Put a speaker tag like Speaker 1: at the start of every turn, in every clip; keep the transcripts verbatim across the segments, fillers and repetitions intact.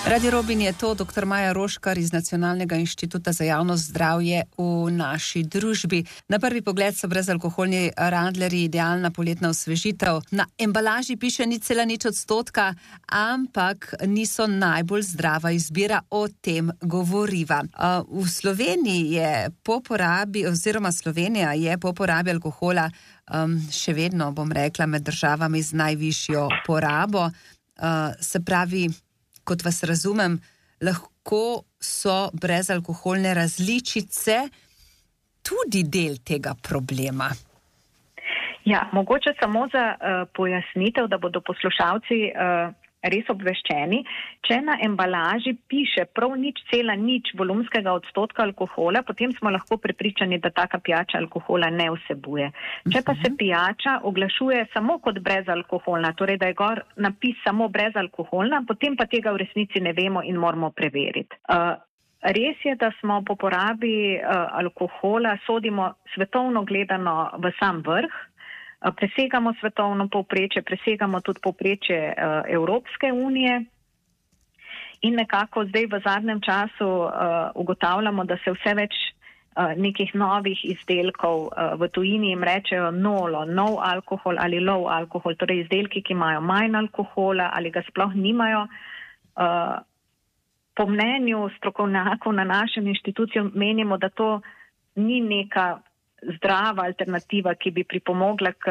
Speaker 1: Radio Robin je to, doktor Maja Roškar iz Nacionalnega inštituta za javno zdravje v naši družbi. Na prvi pogled so brezalkoholni radlerji idealna poletna osvežitev. Na embalaži piše nič cela nič odstotka, ampak niso najbolj zdrava izbira, o tem govoriva. V Sloveniji je po porabi, oziroma Slovenija je po porabi alkohola um, še vedno, bom rekla, med državami z najvišjo porabo. Uh, se pravi, kot vas razumem, lahko so brezalkoholne različice tudi del tega problema.
Speaker 2: Ja, mogoče samo za uh, pojasnitev, da bodo poslušalci uh, res obveščeni. Če na embalaži piše prav nič cela nič volumskega odstotka alkohola, potem smo lahko prepričani, da taka pijača alkohola ne vsebuje. Če pa se pijača oglašuje samo kot brezalkoholna, torej da je gor napis samo brezalkoholna, potem pa tega v resnici ne vemo in moramo preveriti. Uh, res je, da smo po porabi uh, alkohola sodimo svetovno gledano v sam vrh. Presegamo svetovno povprečje, presegamo tudi povprečje uh, Evropske unije in nekako zdaj v zadnjem času uh, ugotavljamo, da se vse več uh, nekih novih izdelkov uh, v tujini jim rečejo nolo, no alkohol ali low alkohol, torej izdelki, ki imajo manj alkohola ali ga sploh nimajo. Uh, po mnenju strokovnjakov na našem inštituciju menimo, da to ni neka zdrava alternativa, ki bi pripomogla k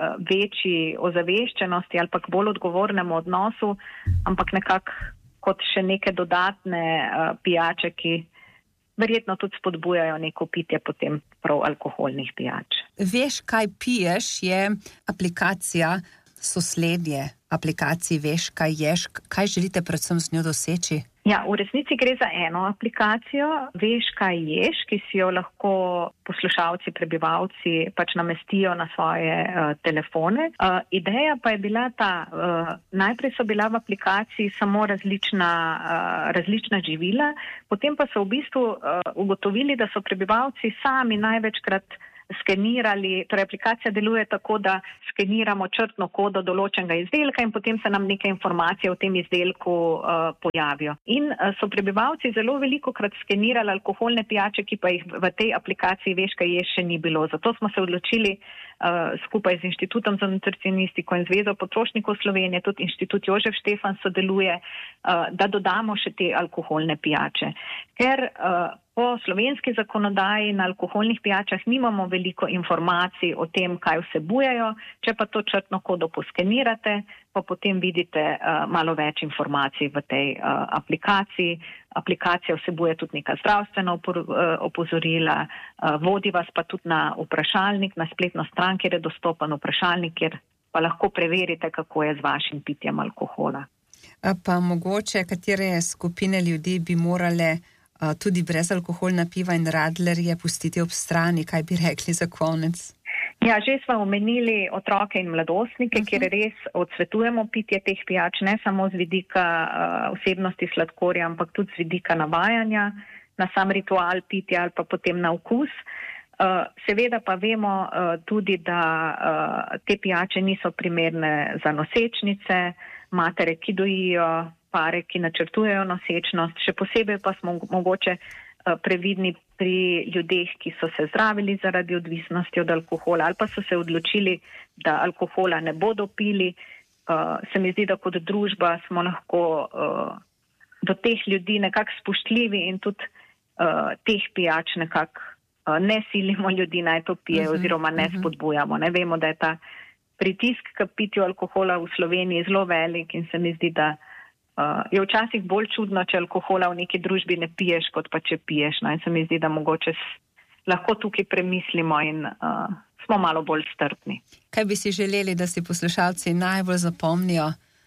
Speaker 2: večji ozaveščenosti ali pa k bolj odgovornemu odnosu, ampak nekako kot še neke dodatne uh, pijače, ki verjetno tudi spodbujajo neko pitje potem prav alkoholnih pijač.
Speaker 1: Veš, kaj piješ, je aplikacija sosledje aplikaciji Veš, kaj ješ. Kaj želite predvsem z njo doseči?
Speaker 2: Ja, v resnici gre za eno aplikacijo, Veš, kaj ješ, ki si jo lahko poslušalci, prebivalci pač namestijo na svoje uh, telefone. Uh, ideja pa je bila ta, uh, najprej so bila v aplikaciji samo različna, uh, različna živila, potem pa so v bistvu uh, ugotovili, da so prebivalci sami največkrat skenirali, torej aplikacija deluje tako, da skeniramo črtno kodo določenega izdelka in potem se nam neke informacije o tem izdelku uh, pojavijo. In uh, so prebivalci zelo velikokrat skenirali alkoholne pijače, ki pa jih v tej aplikaciji Veš, kaj ješ še ni bilo. Zato smo se odločili uh, skupaj z Inštitutom za nutricionistiko in Zvezo potrošnikov Slovenije, tudi Inštitut Jožef Štefan sodeluje, uh, da dodamo še te alkoholne pijače. Ker uh, po slovenski zakonodaji na alkoholnih pijačah nimamo veliko informacij o tem, kaj vsebujejo. Če pa to črtno kodo poskenirate, pa potem vidite uh, malo več informacij v tej uh, aplikaciji. Aplikacija vsebuje tudi neka zdravstvena opor, uh, opozorila, uh, vodi vas pa tudi na vprašalnik, na spletno stran, kjer je dostopen vprašalnik, kjer pa lahko preverite, kako je z vašim pitjem alkohola.
Speaker 1: A pa mogoče, katere skupine ljudi bi morale tudi brezalkoholna piva in radlerje pustiti ob strani, kaj bi rekli za konec?
Speaker 2: Ja, že smo omenili otroke in mladostnike, uh-huh. kjer res odsvetujemo pitje teh pijač, ne samo z vidika uh, vsebnosti sladkorja, ampak tudi z vidika navajanja na sam ritual pitja ali pa potem na okus. Uh, seveda pa vemo uh, tudi, da uh, te pijače niso primerne za nosečnice, matere, ki dojijo, pare, ki načrtujejo nosečnost, še posebej pa smo mogoče uh, previdni pri ljudeh, ki so se zdravili zaradi odvisnosti od alkohola ali pa so se odločili, da alkohola ne bodo pili. Uh, se mi zdi, da kot družba smo lahko uh, do teh ljudi nekako spoštljivi in tudi uh, teh pijač nekako uh, ne silimo ljudi naj to pije uh-huh, oziroma ne uh-huh. spodbujamo. Ne vemo, da je ta pritisk k pitju alkohola v Sloveniji zelo velik in se mi zdi, da Uh, je včasih bolj čudno, če alkohola v neki družbi ne piješ, kot pa če piješ. No? In se mi zdi, da mogoče s, lahko tukaj premislimo in uh, smo malo bolj strpni.
Speaker 1: Kaj bi si želeli, da si poslušalci najbolj zapomnijo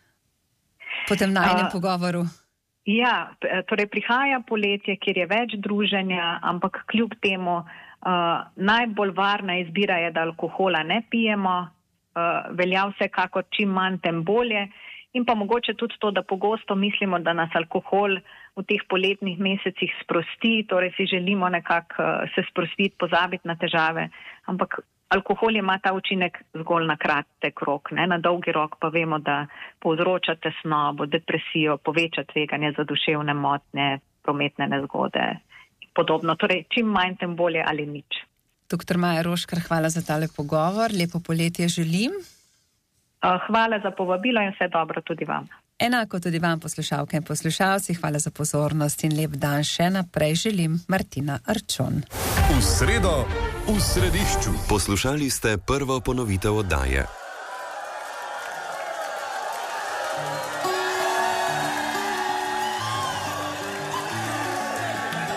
Speaker 1: po tem najnem uh, pogovoru?
Speaker 2: Ja, torej prihaja poletje, kjer je več druženja, ampak kljub temu uh, najbolj varna izbira je, da alkohola ne pijemo, uh, velja vsekakor čim manj, tem bolje. In pa mogoče tudi to, da pogosto mislimo, da nas alkohol v teh poletnih mesecih sprosti, torej si želimo nekako se sprostiti, pozabiti na težave, ampak alkohol ima ta učinek zgolj na kratek rok, ne? Na dolgi rok pa vemo, da povzroča tesnobo, depresijo, poveča tveganje za duševne motnje, prometne nezgode in podobno. Torej, čim manj, tem bolje ali nič.
Speaker 1: Doktor Maja Roškar, hvala za tale pogovor. Lepo poletje želim.
Speaker 2: Hvala za povabilo in vse dobro tudi vam.
Speaker 1: Enako tudi vam, poslušalke in poslušalci, hvala za pozornost in lep dan še naprej želim. Martina Arčon.
Speaker 3: V sredo, v središču. Poslušali ste prvo ponovitev oddaje